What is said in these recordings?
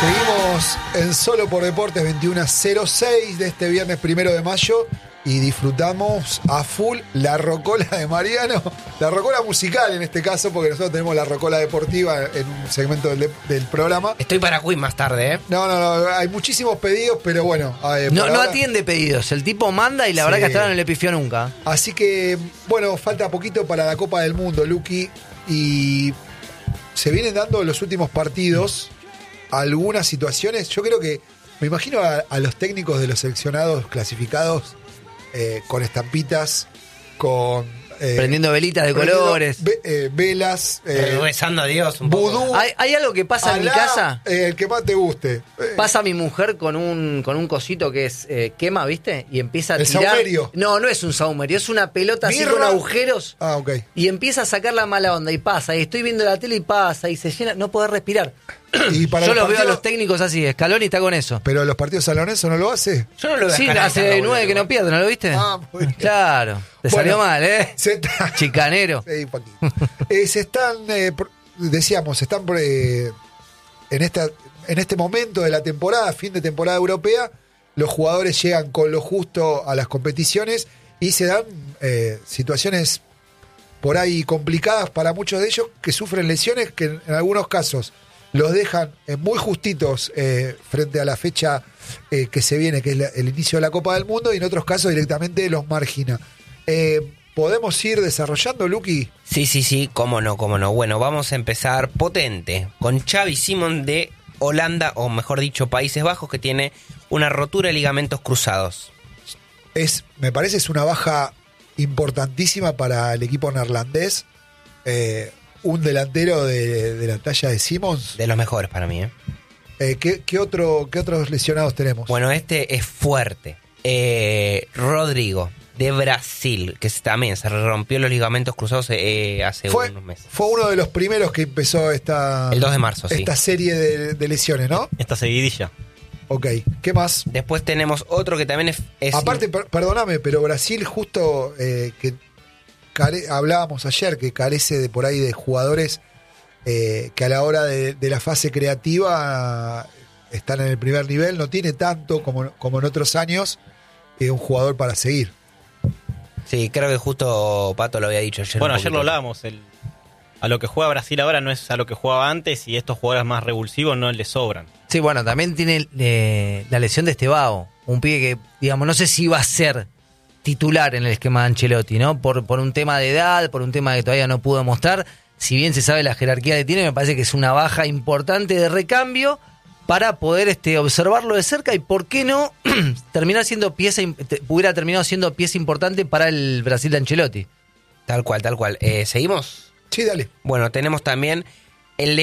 Seguimos en Solo por Deportes 21:06 de este viernes 1 de mayo y disfrutamos a full la rocola de Mariano, la rocola musical en este caso, porque nosotros tenemos la rocola deportiva en un segmento del programa. Estoy para Queen más tarde, ¿eh? No, hay muchísimos pedidos, pero bueno. No ahora, atiende pedidos, el tipo manda y la verdad que hasta ahora no le pifió nunca. Así que, bueno, falta poquito para la Copa del Mundo, Luqui, y se vienen dando los últimos partidos algunas situaciones. Yo creo que, me imagino a los técnicos de los seleccionados clasificados con estampitas, con... prendiendo velitas de colores. Velas. Rezando a Dios un poco. Vudú. ¿Hay algo que pasa en mi casa? El que más te guste. Pasa mi mujer con un cosito que es quema, ¿viste? Y empieza a ¿El tirar. saumerio? No es un saumerio, es una pelota así ¿Birra? con agujeros. Ah, ok. Y empieza a sacar la mala onda y pasa. Y estoy viendo la tele y pasa y se llena, no podés respirar. Y para Yo los los veo a partidos- los técnicos así, Scaloni está con eso. Pero los partidos salonesos no lo hace. Yo no lo veo. Sí, a Scaloni hace tanto, 9 que no pierde, ¿no lo viste? Ah, muy bien. Claro, te Bueno, salió mal, ¿eh? Se está- Chicanero. Sí, un poquito. Se están, decíamos, están en este momento de la temporada, fin de temporada europea, los jugadores llegan con lo justo a las competiciones y se dan situaciones por ahí complicadas para muchos de ellos que sufren lesiones que en algunos casos los dejan muy justitos frente a la fecha que se viene, que es el inicio de la Copa del Mundo, y en otros casos directamente los margina. ¿Podemos ir desarrollando, Luqui? Sí, cómo no. Bueno, vamos a empezar potente con Xavi Simons de Holanda, o mejor dicho, Países Bajos, que tiene una rotura de ligamentos cruzados. Me parece es una baja importantísima para el equipo neerlandés. Un delantero de la talla de Simons. De los mejores para mí, ¿eh? ¿Qué otros lesionados tenemos? Bueno, este es fuerte. Rodrigo, de Brasil, que también se rompió los ligamentos cruzados hace unos meses. Fue uno de los primeros que empezó El 2 de marzo, sí. esta serie de lesiones, ¿no? Esta seguidilla. Ok, ¿qué más? Después tenemos otro que también es Aparte, perdóname, pero Brasil justo que hablábamos ayer que carece de por ahí de jugadores que a la hora de la fase creativa están en el primer nivel, no tiene tanto como en otros años un jugador para seguir. Sí, creo que justo Pato lo había dicho ayer. Bueno, un ayer lo poquito. hablábamos. A lo que juega Brasil ahora no es a lo que jugaba antes, y estos jugadores más revulsivos no le sobran. Sí, bueno, también tiene la lesión de Estevao, un pibe que, digamos, no sé si va a ser titular en el esquema de Ancelotti, ¿no? Por un tema de edad, por un tema que todavía no pudo demostrar. Si bien se sabe la jerarquía que tiene, me parece que es una baja importante de recambio para poder observarlo de cerca y, ¿por qué no? Hubiera terminado siendo pieza importante para el Brasil de Ancelotti. Tal cual. ¿Seguimos? Sí, dale. Bueno, tenemos también el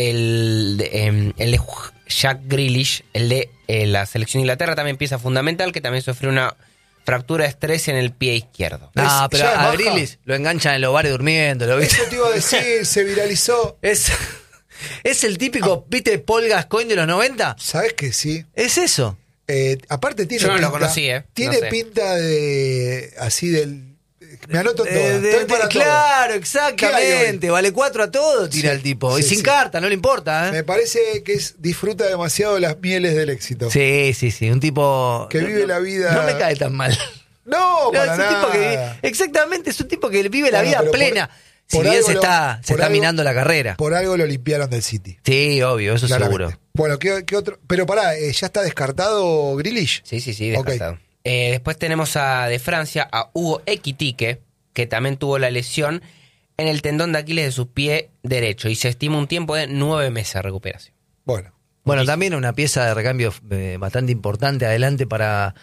de Jack Grealish, el de la selección de Inglaterra, también pieza fundamental, que también sufrió una fractura de estrés en el pie izquierdo. No, pero ya es a baja. Grealish lo enganchan en los bares durmiendo, ¿lo viste? Eso te iba a decir, se viralizó. Es el típico, ¿viste, Paul Gascoigne de los 90? ¿Sabes que sí? Es eso. Aparte tiene Yo no lo pinta, conocí, tiene no sé. pinta de así del... Me anoto todo. Estoy para todo. Claro, ¿Qué hay exactamente. hoy? Vale 4 a todo, tira Sí, el tipo. sí, y sin sí. carta, no le importa, ¿eh? Me parece que disfruta demasiado las mieles del éxito. Sí. Un tipo... Que vive la vida... No me cae tan mal. No, No, para es un nada. tipo que... Exactamente, es un tipo que vive la Bueno, vida pero plena. Si por bien algo se está algo- minando la carrera. Por algo lo limpiaron del City. Sí, obvio, eso Claramente. seguro. Bueno, ¿qué otro? Pero pará, ¿ya está descartado Grealish? Sí, descartado. Después tenemos de Francia a Hugo Ekitike, que también tuvo la lesión en el tendón de Aquiles de su pie derecho y se estima un tiempo de 9 meses de recuperación. Bueno, También una pieza de recambio bastante importante adelante para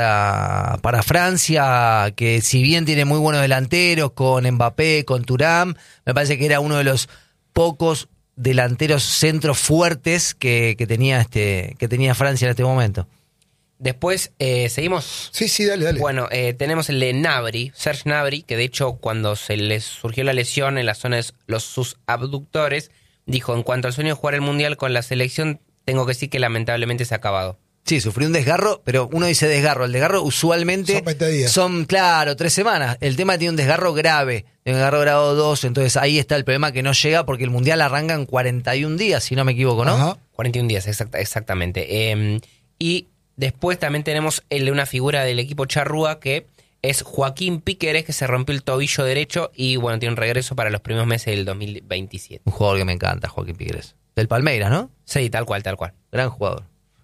Francia, que si bien tiene muy buenos delanteros, con Mbappé, con Thuram, me parece que era uno de los pocos delanteros centros fuertes que tenía Francia en este momento. Después, ¿seguimos? sí, dale. Bueno, tenemos el de Gnabry, Serge Gnabry, que de hecho cuando se les surgió la lesión en la zona de sus abductores, dijo: en cuanto al sueño de jugar el Mundial con la selección, tengo que decir que lamentablemente se ha acabado. Sí, sufrió un desgarro, pero uno dice desgarro. El desgarro usualmente Son 20 días. son, claro, 3 semanas. El tema tiene un desgarro grave, un desgarro grado 2, entonces ahí está el problema, que no llega porque el Mundial arranca en 41 días, si no me equivoco, ¿no? Ajá. 41 días, exactamente. Y después también tenemos el de una figura del equipo charrúa que es Joaquín Píqueres, que se rompió el tobillo derecho y bueno, tiene un regreso para los primeros meses del 2027. Un jugador que me encanta, Joaquín Píqueres. Del Palmeiras, ¿no? Sí, tal cual. Gran jugador.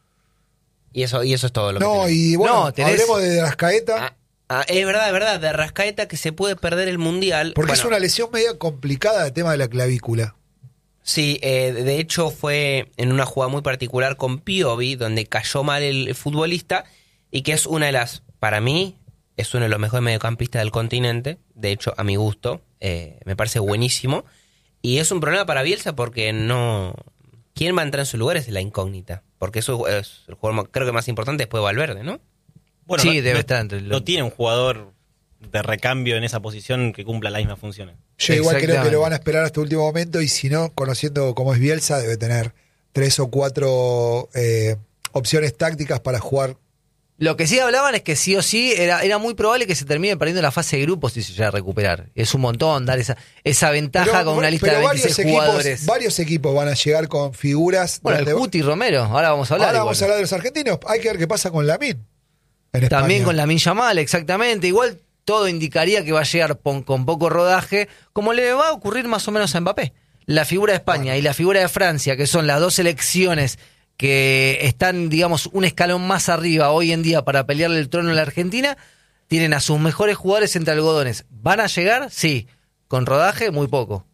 Y eso es todo lo que No, tenemos. y bueno, No, tenés- hablemos de Arrascaeta, Es verdad, de Arrascaeta que se puede perder el Mundial. porque Bueno, es una lesión media complicada el tema de la clavícula. Sí, de hecho fue en una jugada muy particular con Piovi, donde cayó mal el futbolista y que es una de las, para mí, es uno de los mejores mediocampistas del continente. De hecho, a mi gusto, me parece buenísimo. Y es un problema para Bielsa porque no... ¿Quién va a entrar en su lugar? Es la incógnita. Porque eso es el jugador, creo que más importante después de Valverde, ¿no? Bueno, Sí, debe estar entre los- No tiene un jugador de recambio en esa posición que cumpla las mismas funciones. Yo igual creo que Exactamente. lo van a esperar hasta el último momento y si no, conociendo cómo es Bielsa, debe tener 3 o 4 opciones tácticas para jugar. Lo que sí hablaban es que sí o sí era muy probable que se termine perdiendo la fase de grupos si se llega a recuperar. Es un montón dar esa ventaja con una lista de 26 jugadores. Varios equipos van a llegar con figuras. Bueno, el donde- Cuti Romero, ahora vamos a hablar. Ahora igual. vamos a hablar de los argentinos. Hay que ver qué pasa con Lamine. En También España. con Lamine Yamal, exactamente. Igual todo indicaría que va a llegar con poco rodaje, como le va a ocurrir más o menos a Mbappé. La figura de España y la figura de Francia, que son las dos selecciones que están, digamos, un escalón más arriba hoy en día para pelearle el trono a la Argentina, tienen a sus mejores jugadores entre algodones. ¿Van a llegar? Sí. Con rodaje, muy poco.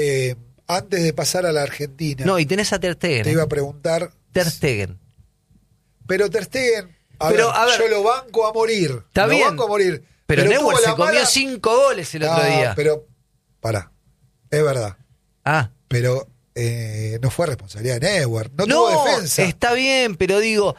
Antes de pasar a la Argentina, No, y tenés a Ter Stegen. te iba a preguntar. Ter Stegen. Pero Ter Stegen, Pero, a ver, yo lo banco a morir. Está lo bien. banco a morir. Pero tuvo Neuer se la comió mala- 5 goles el otro No, día. Pero, pará. Es verdad. Ah. Pero no fue responsabilidad de Neuer. No, No, tuvo defensa. está bien, pero digo,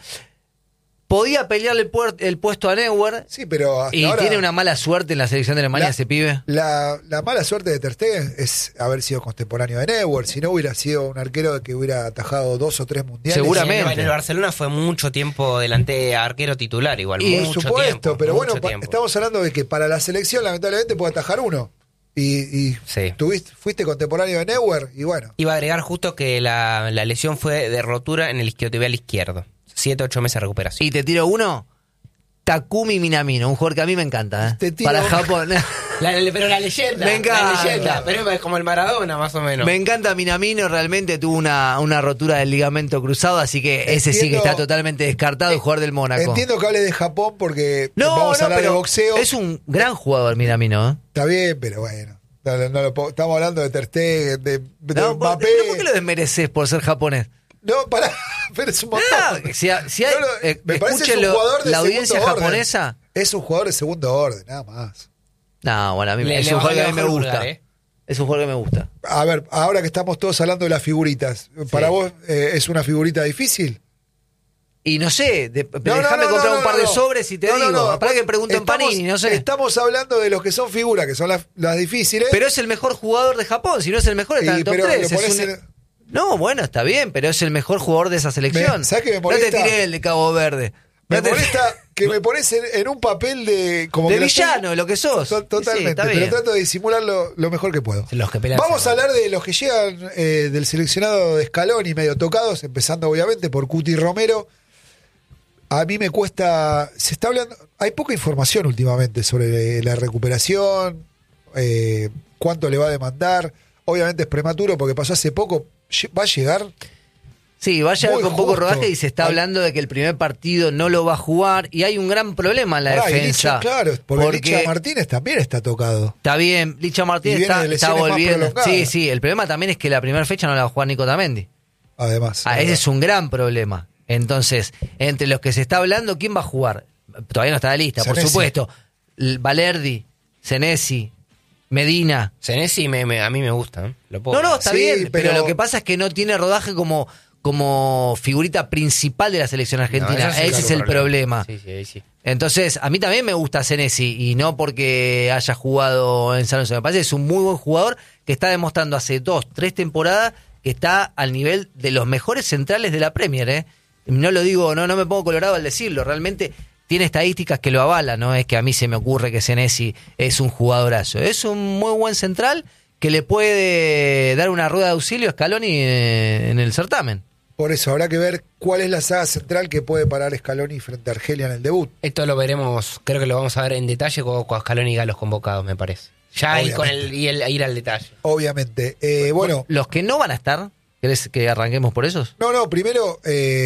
podía pelearle el puesto a Neuer Sí, pero hasta y ahora tiene una mala suerte en la selección de Alemania La- ese pibe. la mala suerte de Ter Stegen es haber sido contemporáneo de Neuer. Si no hubiera sido un arquero que hubiera atajado 2 o 3 mundiales. Seguramente. En el Barcelona fue mucho tiempo delante arquero titular, igual. Y Por mucho supuesto, tiempo, pero mucho bueno, tiempo. estamos hablando de que para la selección lamentablemente puede atajar uno. Y Sí. fuiste contemporáneo de Neuer y bueno. Iba a agregar justo que la lesión fue de rotura en el isquiotibial izquierdo. 7-8 meses de recuperación. Y te tiro uno, Takumi Minamino, un jugador que a mí me encanta. Te tiro- Para Japón. Pero la leyenda. Me encanta. La leyenda, pero es como el Maradona, más o menos. Me encanta Minamino, realmente tuvo una rotura del ligamento cruzado, así que ese sí que Entiendo- está totalmente descartado, el jugador del Mónaco. Entiendo que hable de Japón porque No, vamos a no, hablar de pero boxeo. es un gran jugador Minamino, ¿eh? Está bien, pero bueno. Estamos hablando de Ter Stegen, de No, Mbappé. pero ¿por qué lo desmereces por ser japonés? No, pará, pero es un montón. No, si hay, No, me parece que es un escúchenlo, jugador de la audiencia segundo orden. japonesa. Es un jugador de segundo orden, nada más. No, bueno, a mí Le- es le un jugador que a mí bajó me el gusta. pulgar, ¿eh? Es un jugador que me gusta. A ver, ahora que estamos todos hablando de las figuritas, ¿para vos es una figurita difícil? Y no sé, No, déjame no, comprar no, un par no, de no. sobres y te No, digo. no, no. Para que pregunto en Estamos- Panini, no sé. Estamos hablando de los que son figuras, que son las difíciles. Pero es el mejor jugador de Japón. Si no es el mejor, está en Y, el top pero 3. lo ponés No, bueno, está bien, pero es el mejor jugador de esa selección. ¿sabes qué me No te molesta? tiré el de Cabo Verde. Me No te- molesta que me pones en un papel de... Como de que lo estoy- villano, lo que sos. Totalmente, Sí, está pero bien. trato de disimular lo mejor que puedo. Los que pelean Vamos se a van. hablar de los que llegan del seleccionado de Scaloni, medio tocados, empezando obviamente por Cuti Romero. A mí me cuesta, se está hablando, hay poca información últimamente sobre la recuperación, cuánto le va a demandar. Obviamente es prematuro porque pasó hace poco, va a llegar. Sí, va a llegar Muy con poco justo. rodaje y se está hablando de que el primer partido no lo va a jugar. Y hay un gran problema en la Pará, y defensa. Licha, claro, porque Licha Martínez también está tocado. Está bien, Licha Y Martínez viene de está lesiones más volviendo. prolongadas. Sí, sí, el problema también es que la primera fecha no la va a jugar Nico Tamendi. Además. Ese es un gran problema. Entonces, entre los que se está hablando, ¿quién va a jugar? Todavía no está en la lista, por Senesi. supuesto. Valerdi, Senesi, Medina. Senesi a mí me gusta, ¿eh? Lo puedo No, ver. está Sí, bien, pero pero- lo que pasa es que no tiene rodaje como figurita principal de la selección argentina. No, eso sí Ese es es un el problema. Sí, sí, ahí sí. Entonces, a mí también me gusta Senesi, y no porque haya jugado en San Lorenzo. Me parece que es un muy buen jugador que está demostrando hace 2-3 temporadas que está al nivel de los mejores centrales de la Premier, ¿eh? No lo digo, no me pongo colorado al decirlo, realmente tiene estadísticas que lo avalan, no es que a mí se me ocurre que Senesi es un jugadorazo. Es un muy buen central que le puede dar una rueda de auxilio a Scaloni en el certamen. Por eso habrá que ver cuál es la saga central que puede parar Scaloni frente a Argelia en el debut. Esto lo veremos, creo que lo vamos a ver en detalle con Scaloni y Galos convocados, me parece. Ya ahí con el ir al detalle. Obviamente. Bueno, los que no van a estar, ¿querés que arranquemos por esos? No, primero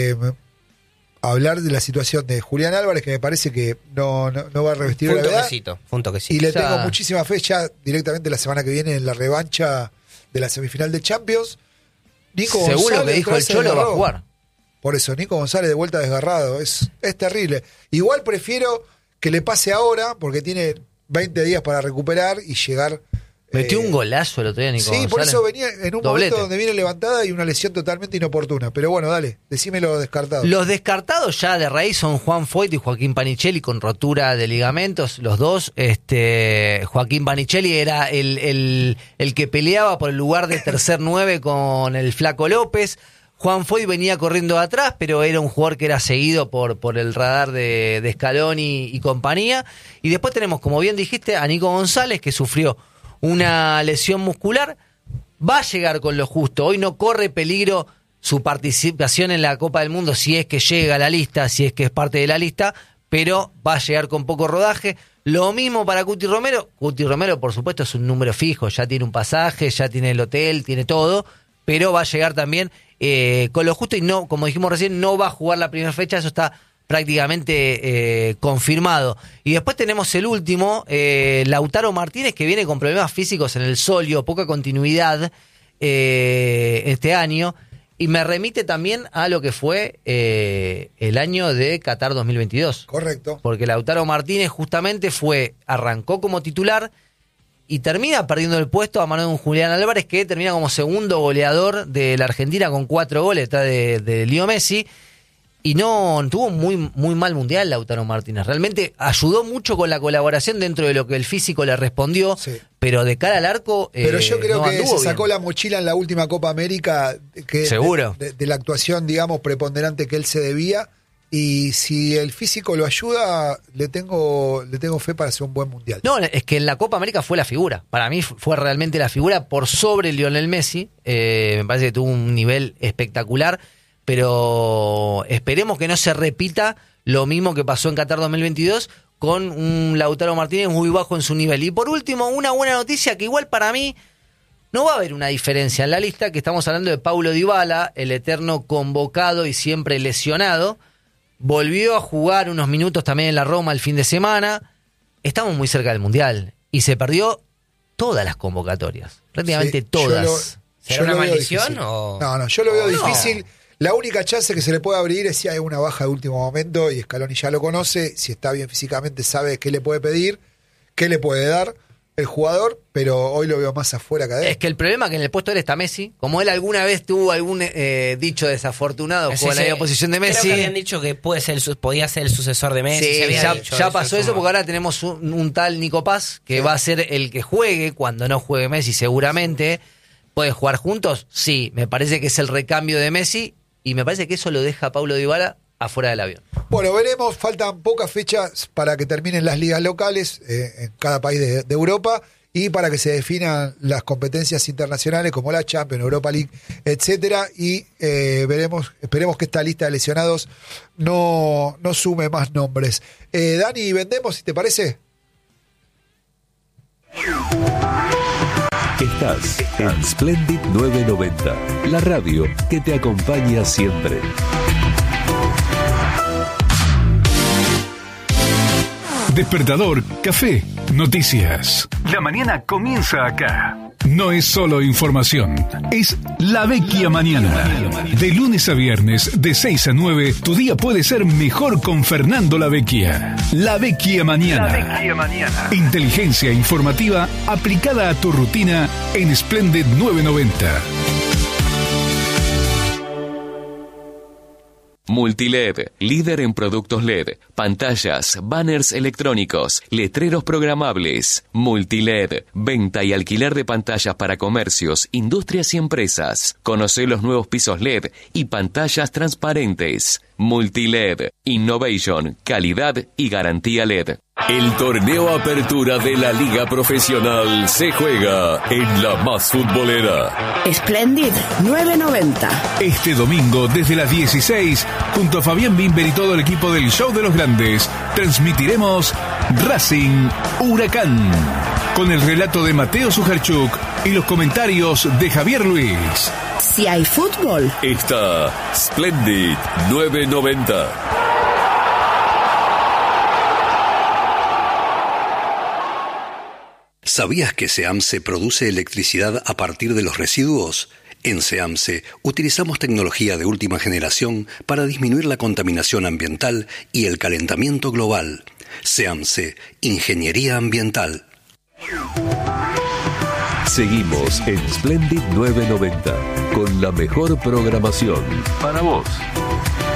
hablar de la situación de Julián Álvarez, que me parece que no va a revestir Fue un gravedad. toquecito. Y le tengo muchísima fe ya directamente la semana que viene en la revancha de la semifinal de Champions. Nico Seguro González que dijo el Cholo va a jugar. Por eso, Nico González de vuelta desgarrado. Es terrible. Igual prefiero que le pase ahora, porque tiene 20 días para recuperar y llegar. Metió un golazo el otro día, Nico González. Sí, por eso venía en un Doblete. momento donde viene levantada y una lesión totalmente inoportuna. Pero bueno, dale, decime los descartados. Los descartados ya de raíz son Juan Foyt y Joaquín Panichelli con rotura de ligamentos, los dos. Joaquín Panichelli era el que peleaba por el lugar de tercer 9 con el Flaco López. Juan Foyt venía corriendo de atrás, pero era un jugador que era seguido por el radar de Scaloni y compañía. Y después tenemos, como bien dijiste, a Nico González, que sufrió una lesión muscular. Va a llegar con lo justo. Hoy no corre peligro su participación en la Copa del Mundo si es que llega a la lista, si es que es parte de la lista, pero va a llegar con poco rodaje. Lo mismo para Cuti Romero. Cuti Romero, por supuesto, es un número fijo. Ya tiene un pasaje, ya tiene el hotel, tiene todo, pero va a llegar también con lo justo y no, como dijimos recién, no va a jugar la primera fecha. Eso está prácticamente confirmado. Y después tenemos el último, Lautaro Martínez, que viene con problemas físicos en el solio, poca continuidad este año, y me remite también a lo que fue el año de Qatar 2022. Correcto. Porque Lautaro Martínez justamente arrancó como titular y termina perdiendo el puesto a mano de un Julián Álvarez, que termina como segundo goleador de la Argentina con 4 goles detrás de Leo Messi. Y no tuvo muy mal mundial Lautaro Martínez. Realmente ayudó mucho con la colaboración dentro de lo que el físico le respondió, sí. Pero de cara al arco pero yo creo no que se sacó bien. La mochila en la última Copa América que seguro de la actuación, digamos, preponderante que él se debía. Y si el físico lo ayuda, le tengo fe para hacer un buen mundial. No, es que en la Copa América fue la figura. Para mí fue realmente la figura por sobre Lionel Messi. Me parece que tuvo un nivel espectacular. Pero esperemos que no se repita lo mismo que pasó en Qatar 2022 con un Lautaro Martínez muy bajo en su nivel. Y por último, una buena noticia que igual para mí no va a haber una diferencia en la lista, que estamos hablando de Paulo Dybala, el eterno convocado y siempre lesionado. Volvió a jugar unos minutos también en la Roma el fin de semana. Estamos muy cerca del Mundial y se perdió todas las convocatorias, prácticamente sí, todas. ¿Será una maldición o...? No, yo lo veo difícil. La única chance que se le puede abrir es si hay una baja de último momento y Scaloni ya lo conoce, si está bien físicamente sabe qué le puede pedir, qué le puede dar el jugador, pero hoy lo veo más afuera que adentro. Es que el problema es que en el puesto él está Messi, como él alguna vez tuvo algún dicho desafortunado con la posición de Messi. Creo que habían dicho que podía ser el sucesor de Messi. Sí, ya pasó eso porque ahora tenemos un tal Nico Paz que va a ser el que juegue cuando no juegue Messi seguramente. ¿Pueden jugar juntos? Sí, me parece que es el recambio de Messi. Y me parece que eso lo deja a Paulo Dybala afuera del avión. Bueno, veremos, faltan pocas fechas para que terminen las ligas locales en cada país de Europa y para que se definan las competencias internacionales como la Champions, Europa League, etcétera. Y esperemos que esta lista de lesionados no sume más nombres. Dani, vendemos, si te parece. Estás en Splendid 990, la radio que te acompaña siempre. Despertador, café, noticias. La mañana comienza acá. No es solo información, es La Vecchia Mañana. De lunes a viernes, de 6 a 9, tu día puede ser mejor con Fernando La Vecchia. La Vecchia Mañana. Inteligencia informativa aplicada a tu rutina en Splendid 990. Multiled, líder en productos LED, pantallas, banners electrónicos, letreros programables. Multiled, venta y alquiler de pantallas para comercios, industrias y empresas. Conoce los nuevos pisos LED y pantallas transparentes. Multiled, innovation, calidad y garantía LED. El torneo Apertura de la Liga Profesional se juega en la más futbolera. Splendid 990. Este domingo, desde las 16, junto a Fabián Bimber y todo el equipo del Show de los Grandes, transmitiremos Racing Huracán, con el relato de Mateo Sujarchuk y los comentarios de Javier Luis. Si hay fútbol, Está Splendid 990. ¿Sabías que SEAMSE produce electricidad a partir de los residuos? En SEAMSE utilizamos tecnología de última generación para disminuir la contaminación ambiental y el calentamiento global. SEAMSE, Ingeniería Ambiental. Seguimos en Splendid 990 con la mejor programación para vos.